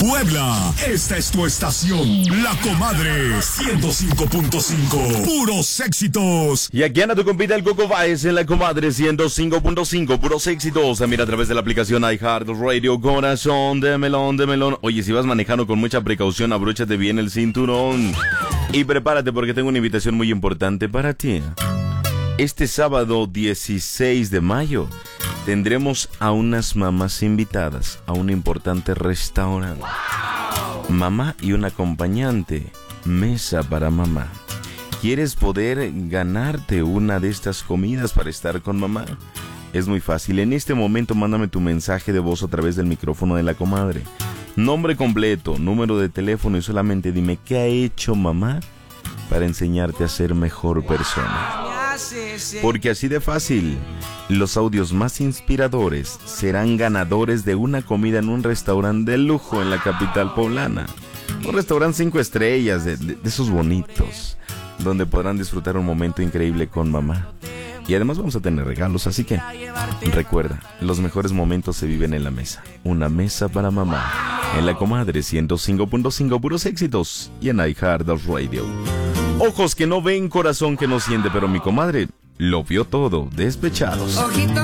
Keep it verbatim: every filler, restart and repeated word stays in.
Puebla, esta es tu estación, La Comadre ciento cinco punto cinco, puros éxitos. Y aquí anda tu compita el Coco Baez en La Comadre ciento cinco punto cinco, puros éxitos. Mira a través de la aplicación iHeartRadio, corazón de melón, de melón. Oye, si vas manejando con mucha precaución, abróchate bien el cinturón. Y prepárate porque tengo una invitación muy importante para ti. Este sábado dieciséis de mayo tendremos a unas mamás invitadas a un importante restaurante. Mamá y un acompañante, mesa para mamá. ¿Quieres poder ganarte una de estas comidas para estar con mamá? Es muy fácil. En este momento mándame tu mensaje de voz a través del micrófono de La Comadre. Nombre completo, número de teléfono y solamente dime qué ha hecho mamá para enseñarte a ser mejor persona. Porque así de fácil, los audios más inspiradores serán ganadores de una comida en un restaurante de lujo en la capital poblana. Un restaurante cinco estrellas, de, de, de esos bonitos, donde podrán disfrutar un momento increíble con mamá. Y además vamos a tener regalos, así que recuerda, los mejores momentos se viven en la mesa. Una mesa para mamá. En La Comadre ciento cinco punto cinco, puros éxitos. Y en iHeartRadio. Ojos que no ven, corazón que no siente, pero mi comadre lo vio todo. Despechados. Ojito